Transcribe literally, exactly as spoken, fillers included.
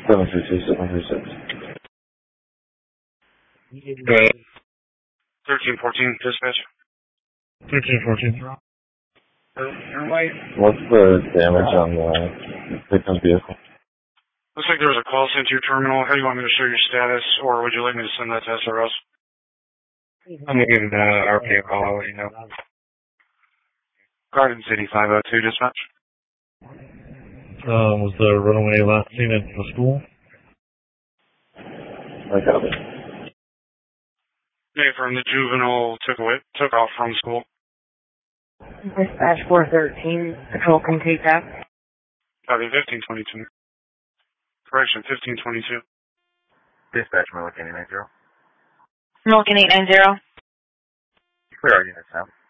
seven two two, seven two six. Good. thirteen fourteen, dispatch. thirteen fourteen. What's the damage on the victim's vehicle? Looks like there was a call sent to your terminal. How do you want me to show your status, or would you like me to send that to S R S? I'm going to give the R P a call, I'll let you know. Garden City five oh two, dispatch. Um, was the runaway last seen at the school? I got it. Yeah, from the juvenile took away, took off from school. Dispatch four thirteen, patrol can take that. Copy fifteen twenty-two. Correction, fifteen twenty-two. Dispatch, Millican eight nine zero. Millican eight nine zero. Clear our units now.